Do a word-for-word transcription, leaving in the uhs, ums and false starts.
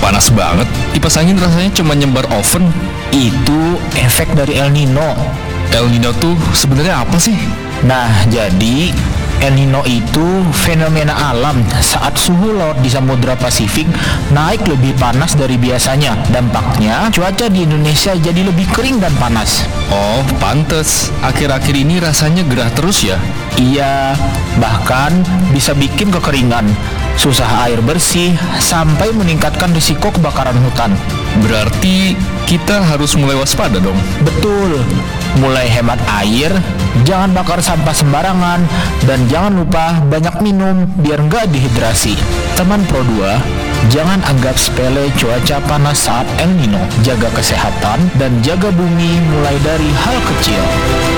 panas banget. Kipas angin rasanya cuma nyembar oven. Itu efek dari El Nino. El Nino tuh sebenarnya apa sih? Nah, jadi El Nino itu fenomena alam saat suhu laut di Samudra Pasifik naik lebih panas dari biasanya. Dampaknya, cuaca di Indonesia jadi lebih kering dan panas. Oh, pantes. Akhir-akhir ini rasanya gerah terus ya? Iya, bahkan bisa bikin kekeringan, susah air bersih, sampai meningkatkan risiko kebakaran hutan. Berarti kita harus mulai waspada dong. Betul, mulai hemat air, jangan bakar sampah sembarangan, dan jangan lupa banyak minum biar nggak dehidrasi. Teman Pro dua, jangan anggap sepele cuaca panas saat El Nino. Jaga kesehatan dan jaga bumi mulai dari hal kecil.